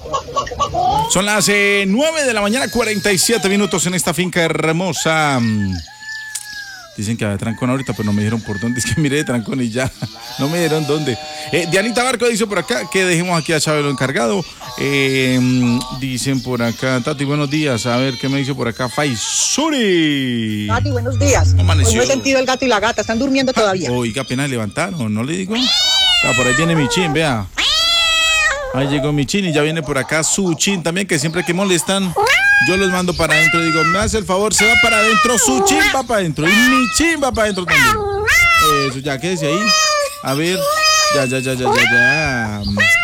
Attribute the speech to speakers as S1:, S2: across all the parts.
S1: Son las 9 de la mañana, 47 minutos en esta finca hermosa. Dicen que había trancón ahorita, pero no me dijeron por dónde. Es que miré de trancón y ya. No me dijeron dónde. Dianita Barco dice por acá que dejemos aquí a Chabelo encargado. Dicen por acá, Tati, buenos días. A ver, ¿qué me dice por acá? Faisuri.
S2: Tati, buenos días. Hoy no he sentido el gato y la gata. Están durmiendo todavía.
S1: Oiga, apenas levantaron, ¿no le digo? Por ahí viene mi chin, vea. Ahí llegó mi chin y ya viene por acá su chin también, que siempre que molestan, yo los mando para adentro. Digo, me hace el favor, se va para adentro, su chin va para adentro y mi chin va para adentro también. Eso, ya, quédese ahí. A ver, ya.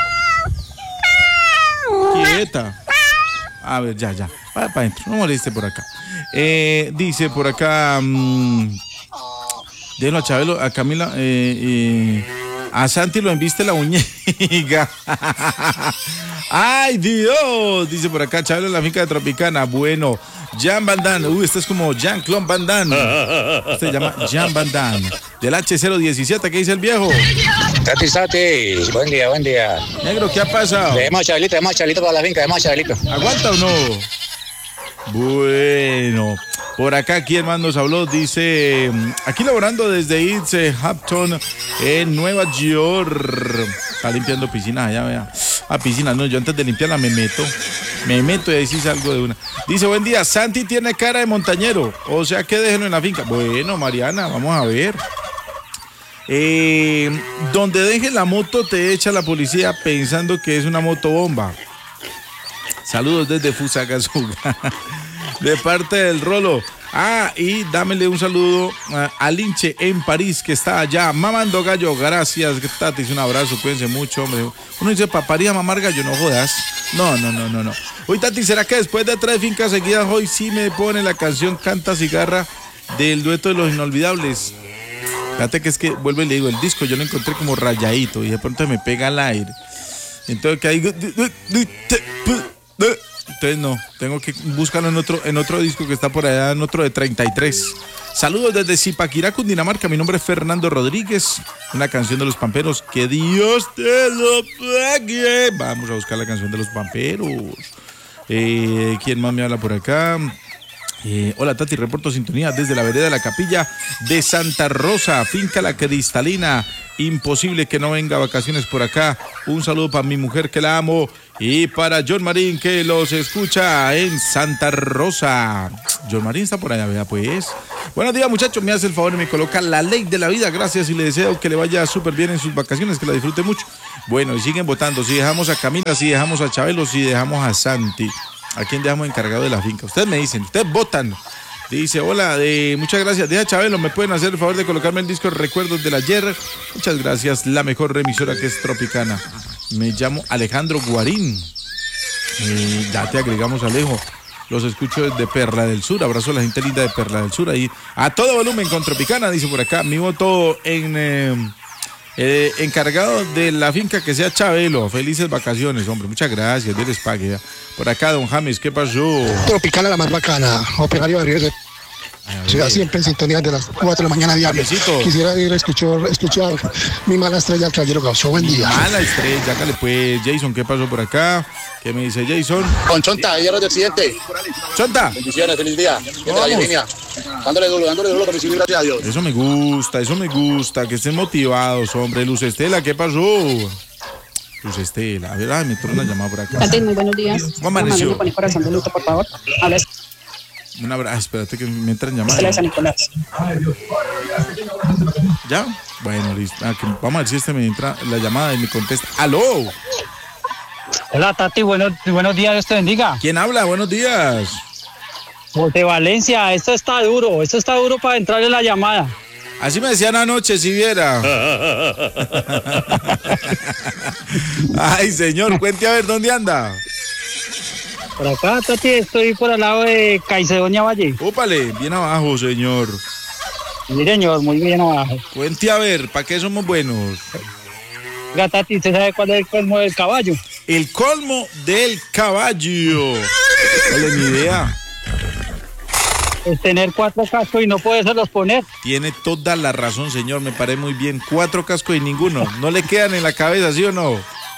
S1: Quieta. A ver, ya. Va para adentro, no moleste por acá. Dice por acá, déjalo a Chabelo, a Camila, a Santi lo embiste la uñiga. ¡Ay, Dios! Dice por acá, Chabelo en la finca de Tropicana. Bueno, Jan Van Damme. Este es como Jean-Claude Van Damme. Este se llama Jan Van Damme. Del H017, ¿qué dice el viejo?
S3: Tati, buen día.
S1: Negro, ¿qué ha pasado?
S3: Dejemos a Chabelito para la finca,
S1: ¿Aguanta o no? Bueno, por acá, ¿quién más nos habló? Dice, aquí laborando desde East Hampton, en Nueva York. Está limpiando piscinas, allá vea. Piscinas, no, yo antes de limpiarla me meto y ahí sí salgo de una. Dice, buen día, Santi tiene cara de montañero, o sea que déjenlo en la finca. Bueno, Mariana, vamos a ver. Donde deje la moto te echa la policía pensando que es una motobomba. Saludos desde Fusagasugá, de parte del Rolo. Y dámele un saludo a Linche en París, que está allá mamando gallo. Gracias, Tati, un abrazo, cuídense mucho, hombre. Uno dice, paparía mamar gallo, no jodas. No. Oye, Tati, ¿será que después de 3 fincas seguidas hoy sí me pone la canción Canta Cigarra del dueto de los inolvidables? Fíjate que es que, vuelvo y le digo, el disco yo lo encontré como rayadito y de pronto me pega al aire. Entonces que hay... Entonces no, tengo que buscarlo en otro disco que está por allá, en otro de 33. Saludos desde Zipaquirá, Cundinamarca. Mi nombre es Fernando Rodríguez. Una canción de los Pamperos. Que Dios te lo pague. Vamos a buscar la canción de los Pamperos. ¿Quién más me habla por acá? Hola, Tati, reporto sintonía desde la vereda de la Capilla de Santa Rosa, finca La Cristalina. Imposible que no venga a vacaciones por acá. Un saludo para mi mujer, que la amo, y para John Marín, que los escucha en Santa Rosa. John Marín está por allá, vea pues. Buenos días, muchachos, me hace el favor y me coloca La Ley de la Vida. Gracias y le deseo que le vaya súper bien en sus vacaciones, que la disfrute mucho. Bueno, y siguen votando. Si dejamos a Camila, si dejamos a Chabelo, si dejamos a Santi. ¿A quién dejamos encargado de la finca? Ustedes me dicen, ustedes votan. Dice, hola, muchas gracias. Deja Chabelo, ¿me pueden hacer el favor de colocarme el disco Recuerdos del Ayer? Muchas gracias, la mejor remisora que es Tropicana. Me llamo Alejandro Guarín. Ya te agregamos, Alejo. Los escucho desde Perla del Sur. Abrazo a la gente linda de Perla del Sur. Ahí a todo volumen con Tropicana, dice por acá. Mi voto encargado de la finca, que sea Chabelo. Felices vacaciones, hombre. Muchas gracias. Dios les pague. Por acá, don James, ¿qué pasó?
S4: Tropicana, la más bacana. Operario de ciudad, siempre en sintonía de las 4 de la mañana diario. Quisiera ir a escuchar Mi Mala Estrella al Caballero Gaucho. Buen día.
S1: Mala Estrella, hágale pues. Jason, ¿qué pasó por acá? ¿Qué me dice Jason?
S3: Con Chonta, Hierro de Occidente.
S1: Chonta.
S3: Bendiciones, feliz día. Dándole duro, para recibir, gracias a Dios.
S1: Eso me gusta, que estén motivados, hombre. Luz Estela, ¿qué pasó? Luz Estela, a ver, me entró una llamada por acá.
S5: Tati, muy buenos días.
S1: ¿Cómo amaneció?
S5: ¿Me pone corazón de luto, por favor? Habla.
S1: Un abrazo, espérate que me entran llamadas.
S5: Estela de San Nicolás.
S1: ¿Ya? Bueno, listo. Vamos a ver si me entra la llamada y me contesta. ¡Aló!
S6: Hola, Tati, buenos días, Dios te bendiga.
S1: ¿Quién habla? Buenos días.
S6: De Valencia, esto está duro para entrarle la llamada.
S1: Así me decían anoche, si viera. Ay, señor, cuente a ver, ¿dónde anda?
S6: Por acá, Tati, estoy por al lado de Caicedonia Valle.
S1: Ópale, bien abajo, señor.
S6: Sí, señor, muy bien abajo.
S1: Cuente a ver, ¿para qué somos buenos?
S6: Oiga, Tati, ¿usted sabe cuál es el colmo del caballo?
S1: El colmo del caballo. ¿Cuál es mi idea?
S6: Es tener 4 cascos y no podérselos poner.
S1: Tiene toda la razón, señor, me parece muy bien. 4 cascos y ninguno. ¿No le quedan en la cabeza, sí o no?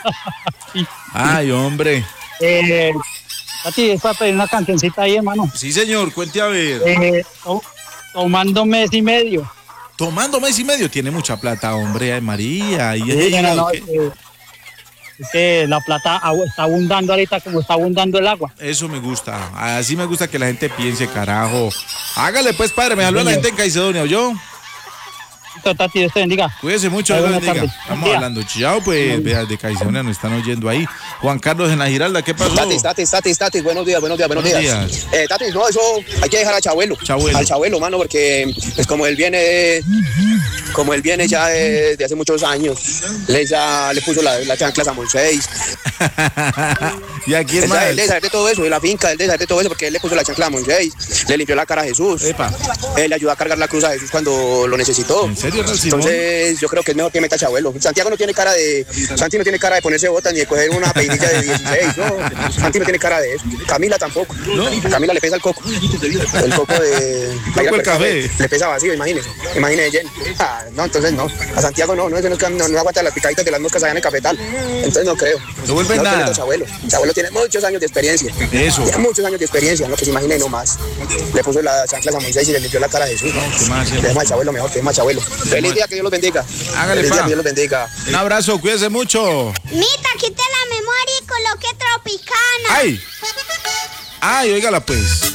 S1: Ay, hombre.
S6: Tati, es para pedir una cancioncita ahí, hermano.
S1: Sí, señor, cuente a ver.
S6: Tomando mes y medio.
S1: Tomando mes y medio, tiene mucha plata, hombre, ay María. Y
S6: Sí, es que la plata está abundando ahorita como está abundando el agua.
S1: eso me gusta. Así me gusta que la gente piense, carajo. Hágale pues, padre, me habló la gente en Caicedonia, ¿oyó?
S6: Tati, Dios te bendiga.
S1: Cuídese mucho, Dios
S6: Buenas
S1: bendiga.
S6: tardes.
S1: Estamos hablando. Chao, pues, vea, de Caicedonia nos están oyendo ahí. Juan Carlos en la Giralda, ¿qué pasó?
S3: Tatis, buenos días. Tatis, no, eso hay que dejar a Chabuelo. Al Chabuelo, mano, porque pues como él viene ya de hace muchos años, le puso la chancla a Moisés.
S1: ¿Y a quién más?
S3: Él debe saber de todo eso, de la finca, él debe saber de todo eso, porque él le puso la chancla a Moisés, le limpió la cara a Jesús.
S1: Epa.
S3: Él le ayudó a cargar la cruz a Jesús cuando lo necesitó.
S1: ¿En serio, Simón?
S3: Entonces yo creo que es mejor que meta a Chabuelo. Santi no tiene cara de ponerse botas ni de coger una peinilla de 16, no. Santi no tiene cara de eso. Camila tampoco. ¿No? Camila le pesa el coco. El coco de...
S1: el café.
S3: Le pesa vacío, imagínese lleno. No, entonces no. A Santiago no aguanta las picaditas de las moscas allá en el cafetal. Entonces no creo.
S1: No vuelve nada.
S3: Chabuelo tiene muchos años de experiencia.
S1: Eso.
S3: Tiene muchos años de experiencia, no que se imagine nomás. Le puso las chanclas a Moisés y le limpió la cara a Jesús. Dejemos al Chabuelo mejor, dejemos al Chabuelo. Feliz día, que Dios los bendiga.
S1: Hágale,
S3: Feliz día,
S1: pa.
S3: que Dios los bendiga.
S1: Un abrazo, cuídese mucho.
S7: Mita, quité la memoria y coloqué Tropicana.
S1: ¡Ay! ¡Ay, óigala pues!